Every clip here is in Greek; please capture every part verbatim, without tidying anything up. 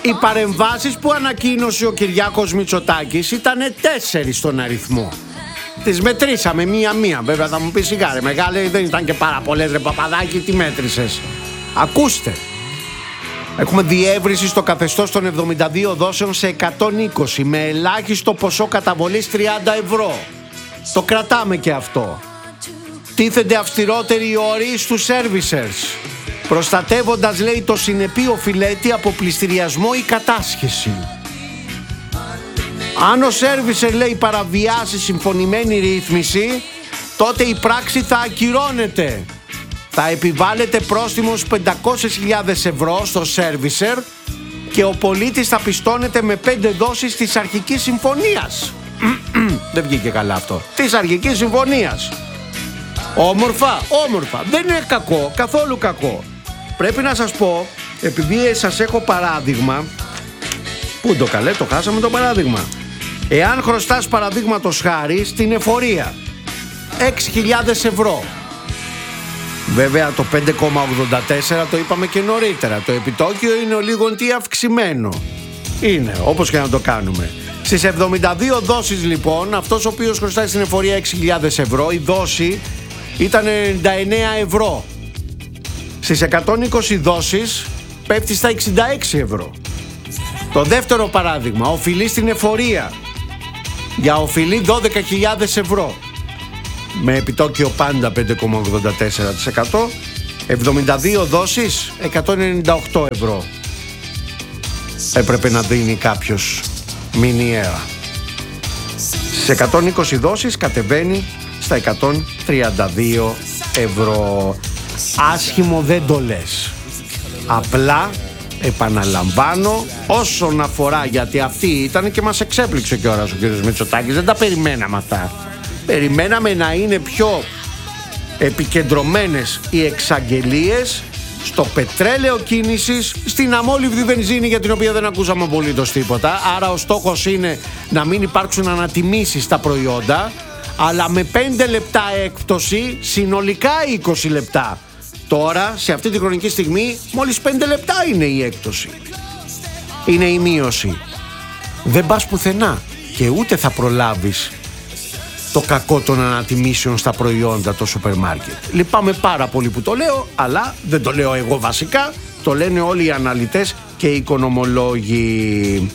Οι παρεμβάσεις που ανακοίνωσε ο Κυριάκος Μητσοτάκης ήταν τέσσερις στον αριθμό. Τις μετρήσαμε μία-μία. Βέβαια θα μου πει σιγά ρε μεγάλε, δεν ήταν και πάρα πολλές ρε Παπαδάκη, τι μέτρησες? Ακούστε. Έχουμε διεύρυνση στο καθεστώς των εβδομήντα δύο δόσεων σε εκατόν είκοσι με ελάχιστο ποσό καταβολής τριάντα ευρώ. Το κρατάμε και αυτό. Τίθενται αυστηρότεροι όροι στους servicers, προστατεύοντας, λέει, το συνεπή οφειλέτη από πληστηριασμό ή κατάσχεση. Αν ο servicer, λέει, παραβιάσει συμφωνημένη ρύθμιση, τότε η πράξη θα ακυρώνεται. Θα επιβάλλεται πρόστιμος πεντακόσιες χιλιάδες ευρώ στο servicer και ο πολίτης θα πιστώνεται με πέντε δόσεις της αρχικής συμφωνίας. Δεν βγήκε καλά αυτό. Της αρχικής συμφωνίας. Όμορφα, όμορφα. Δεν είναι κακό, καθόλου κακό. Πρέπει να σας πω, επειδή σας έχω παράδειγμα. Πού το καλέ, το χάσαμε το παράδειγμα. Εάν χρωστάς παραδείγματος χάρη στην εφορία έξι χιλιάδες ευρώ. Βέβαια το πέντε κόμμα ογδόντα τέσσερα το είπαμε και νωρίτερα. Το επιτόκιο είναι λίγο τι αυξημένο. Είναι, όπως και να το κάνουμε. Στις εβδομήντα δύο δόσεις λοιπόν, αυτός ο οποίος χρωστάει στην εφορία έξι χιλιάδες ευρώ, η δόση ήταν ενενήντα εννέα ευρώ. Στις εκατόν είκοσι δόσεις πέφτει στα εξήντα έξι ευρώ. Το δεύτερο παράδειγμα, οφειλή στην εφορία. Για οφειλή δώδεκα χιλιάδες ευρώ. Με επιτόκιο πάντα πέντε κόμμα ογδόντα τέσσερα τοις εκατό. εβδομήντα δύο δόσεις, εκατόν ενενήντα οκτώ ευρώ. Έπρεπε να δίνει κάποιος μηνιαία. Στις εκατόν είκοσι δόσεις κατεβαίνει στα εκατόν τριάντα δύο ευρώ. Άσχημο δεν το λες. Απλά επαναλαμβάνω όσον αφορά, γιατί αυτή ήταν και μας εξέπληξε κιόλας ο κύριος Μητσοτάκης. Δεν τα περιμέναμε αυτά. Περιμέναμε να είναι πιο επικεντρωμένες οι εξαγγελίες στο πετρέλαιο κίνησης, στην αμόλυβδη βενζίνη για την οποία δεν ακούσαμε απολύτως τίποτα. Άρα ο στόχος είναι να μην υπάρξουν ανατιμήσεις στα προϊόντα, αλλά με πέντε λεπτά έκπτωση, συνολικά είκοσι λεπτά. Τώρα, σε αυτή τη χρονική στιγμή, μόλις πέντε λεπτά είναι η έκπτωση. Είναι η μείωση. Δεν πας πουθενά και ούτε θα προλάβεις το κακό των ανατιμήσεων στα προϊόντα το σούπερ μάρκετ. Λυπάμαι πάρα πολύ που το λέω, αλλά δεν το λέω εγώ βασικά, το λένε όλοι οι αναλυτές και οι οικονομολόγοι.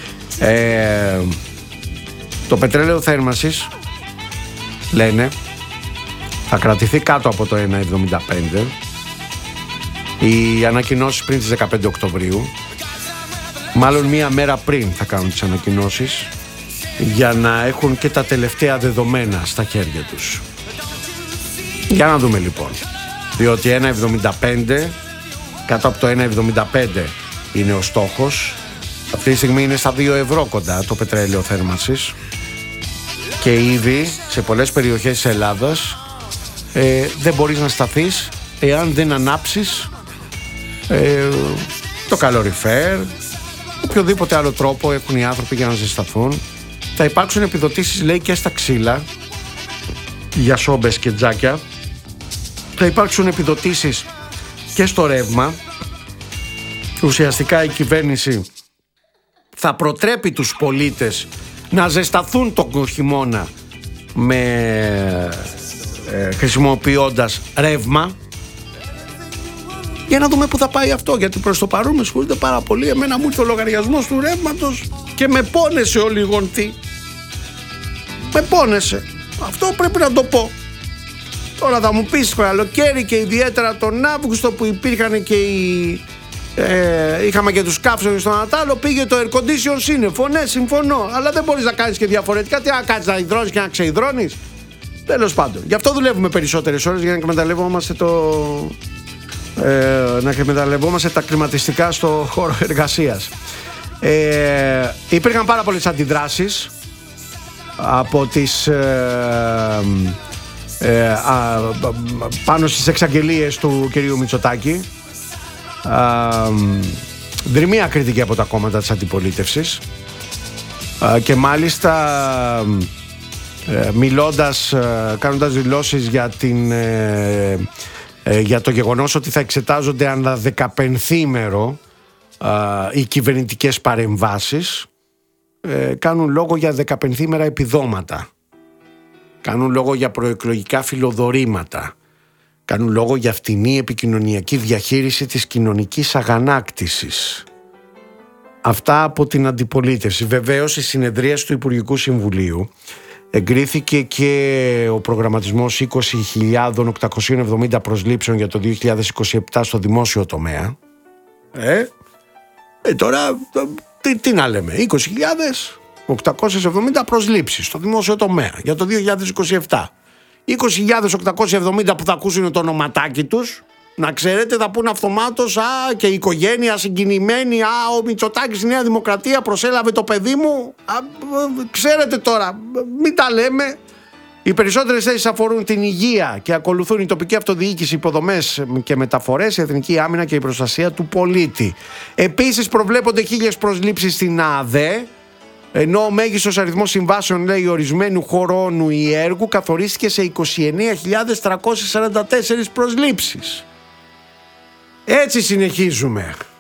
Ε, το πετρέλαιο θέρμανσης, λένε, θα κρατηθεί κάτω από το ένα εβδομήντα πέντε. Οι ανακοινώσεις πριν τις δεκαπέντε Οκτωβρίου, μάλλον μία μέρα πριν θα κάνουν τις ανακοινώσεις, για να έχουν και τα τελευταία δεδομένα στα χέρια τους. Για να δούμε λοιπόν. Διότι ένα εβδομήντα πέντε, κάτω από το ένα εβδομήντα πέντε είναι ο στόχος. Αυτή τη στιγμή είναι στα δύο ευρώ κοντά το πετρέλαιο θέρμανσης. Και ήδη σε πολλές περιοχές της Ελλάδας ε, δεν μπορείς να σταθείς εάν δεν ανάψεις ε, το καλοριφέρ, οποιοδήποτε άλλο τρόπο έχουν οι άνθρωποι για να ζεσταθούν. Θα υπάρξουν επιδοτήσεις, λέει, και στα ξύλα για σόμπες και τζάκια. Θα υπάρξουν επιδοτήσεις και στο ρεύμα. Ουσιαστικά η κυβέρνηση θα προτρέπει τους πολίτες να ζεσταθούν το χειμώνα με, ε, χρησιμοποιώντας ρεύμα. Για να δούμε που θα πάει αυτό, γιατί προς το παρόν με συγχωρείτε πάρα πολύ. Εμένα μου ήρθε ο λογαριασμός του ρεύματος και με πόνεσε ο λιγοντή. Με πόνεσε. Αυτό πρέπει να το πω. Τώρα θα μου πεις το καλοκαίρι και ιδιαίτερα τον Αύγουστο που υπήρχαν και οι... Ε, είχαμε και τους καύσονες στον Ανατάλο, πήγε το air condition σύννεφο. Ναι, συμφωνώ, αλλά δεν μπορείς να κάνεις και διαφορετικά. Τι να κάνεις, να υδρώνεις και να ξεϊδρώνεις? Τέλος πάντων, γι' αυτό δουλεύουμε περισσότερες ώρες, για να εκμεταλλευόμαστε το... Ε, να εκμεταλλευόμαστε τα κλιματιστικά στο χώρο εργασίας. Ε, υπήρχαν πάρα πολλές αντιδράσεις από τις ε, ε, α, πάνω στις εξαγγελίες του κυρίου Μητσοτάκη. Δρυμία κριτική από τα κόμματα της αντιπολίτευσης α, και μάλιστα ε, μιλώντας, ε, κάνοντας δηλώσεις για την ε, ε, για το γεγονός ότι θα εξετάζονται ανά δεκαπενθήμερο α, οι κυβερνητικές παρεμβάσεις. Ε, κάνουν λόγο για δεκαπενθήμερα επιδόματα. Κάνουν λόγο για προεκλογικά φιλοδορήματα. Κάνουν λόγο για φτηνή επικοινωνιακή διαχείριση της κοινωνικής αγανάκτησης. Αυτά από την αντιπολίτευση. Βεβαίως, στη συνεδρίαση του Υπουργικού Συμβουλίου εγκρίθηκε και ο προγραμματισμός είκοσι χιλιάδες οκτακόσιες εβδομήντα προσλήψεων για το δύο χιλιάδες είκοσι επτά στο δημόσιο τομέα. Ε, ε τώρα, τι, τι να λέμε, είκοσι χιλιάδες οκτακόσιες εβδομήντα προσλήψεις στο δημόσιο τομέα για το δύο χιλιάδες είκοσι επτά. είκοσι χιλιάδες οκτακόσιες εβδομήντα που θα ακούσουν το ονοματάκι τους, να ξέρετε, θα πούν αυτομάτως, α, και η οικογένεια συγκινημένη, α, ο Μητσοτάκης στη Νέα Δημοκρατία προσέλαβε το παιδί μου. Α, ξέρετε τώρα, μην τα λέμε. Οι περισσότερες θέσεις αφορούν την υγεία και ακολουθούν η τοπική αυτοδιοίκηση, υποδομές και μεταφορές, η εθνική άμυνα και η προστασία του πολίτη. Επίσης προβλέπονται χίλιες προσλήψεις στην ΑΔΕ, ενώ ο μέγιστος αριθμός συμβάσεων, λέει, ορισμένου χρόνου ή έργου καθορίστηκε σε είκοσι εννέα χιλιάδες τριακόσιες σαράντα τέσσερις προσλήψεις. Έτσι συνεχίζουμε.